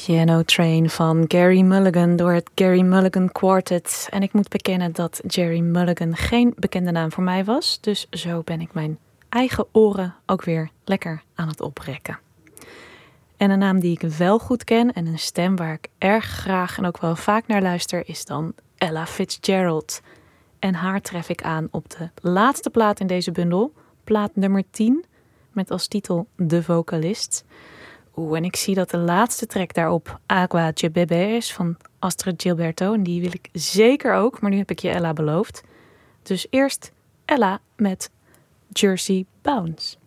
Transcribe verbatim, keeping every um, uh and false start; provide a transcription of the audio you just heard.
Piano Train van Gary Mulligan door het Gary Mulligan Quartet. En ik moet bekennen dat Gerry Mulligan geen bekende naam voor mij was. Dus zo ben ik mijn eigen oren ook weer lekker aan het oprekken. En een naam die ik wel goed ken en een stem waar ik erg graag en ook wel vaak naar luister is dan Ella Fitzgerald. En haar tref ik aan op de laatste plaat in deze bundel, plaat nummer tien, met als titel De Vocalist. Oeh, en ik zie dat de laatste track daarop Agua de Bebé is van Astrid Gilberto. En die wil ik zeker ook, maar nu heb ik je Ella beloofd. Dus eerst Ella met Jersey Bounce.